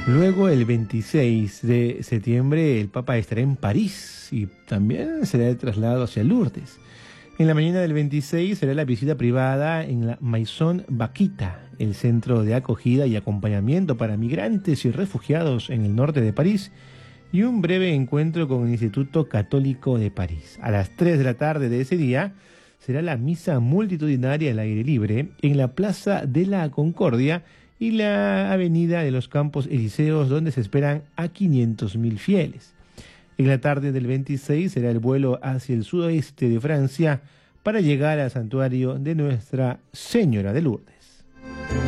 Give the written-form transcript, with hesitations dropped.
Luego, el 26 de septiembre, el Papa estará en París y también será de traslado hacia Lourdes. En la mañana del 26 será la visita privada en la Maison Vaquita, el centro de acogida y acompañamiento para migrantes y refugiados en el norte de París, y un breve encuentro con el Instituto Católico de París. A las 3 de la tarde de ese día será la misa multitudinaria al aire libre en la Plaza de la Concordia y la Avenida de los Campos Elíseos, donde se esperan a 500.000 fieles. En la tarde del 26 será el vuelo hacia el sudoeste de Francia para llegar al santuario de Nuestra Señora de Lourdes.